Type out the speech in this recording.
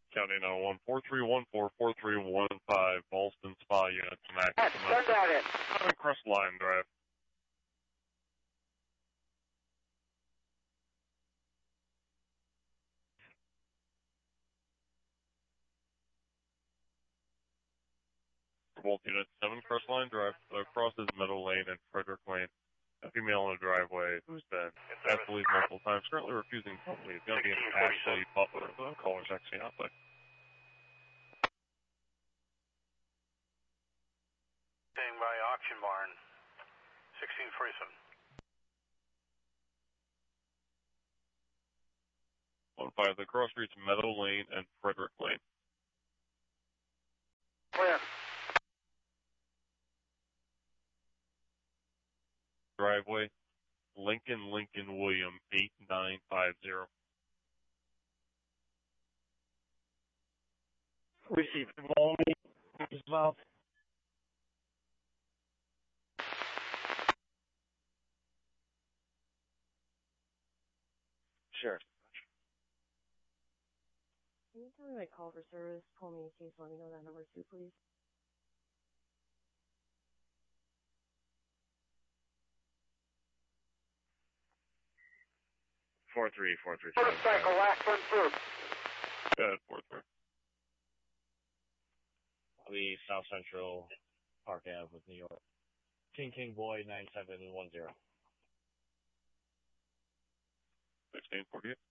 County 901-4314-4315, Ballston Spa Unit, Max. Send that in. 7 Crestline Drive. For both units, 7 Crestline Drive, crosses Meadow Lane and Frederick Lane. A female in the driveway who's been asked to leave multiple times, currently refusing company, is going to be an Ashley Butler. The caller's actually outside. Staying by Auction Barn, 1647. 1-5, the cross streets Meadow Lane and Frederick Lane. Clear. Driveway, Lincoln William, 8950. Received only as well. Sure. Can you tell me my call for service? Pull me in case, let me know that number too, please. Four three. Motorcycle, last one through. Go ahead, 4-3. I'll be South Central Park Ave with New York. King Boy 9710. 1648.